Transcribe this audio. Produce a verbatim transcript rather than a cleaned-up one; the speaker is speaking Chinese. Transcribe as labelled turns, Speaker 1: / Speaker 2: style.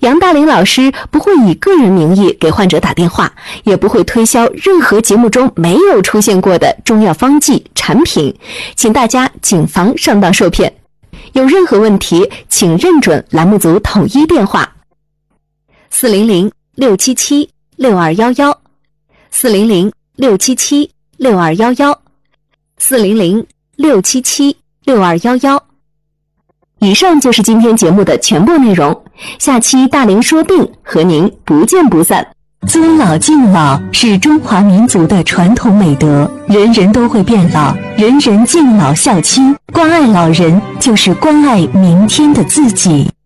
Speaker 1: 杨大林老师不会以个人名义给患者打电话，也不会推销任何节目中没有出现过的中药方剂产品，请大家谨防上当受骗。有任何问题，请认准栏目组统一电话四零零六七七六二一一，四零零六七七六二一一，四零零六七七六二一一。以上就是今天节目的全部内容，下期大林说病和您不见不散。尊老敬老是中华民族的传统美德，人人都会变老，人人敬老孝亲，关爱老人就是关爱明天的自己。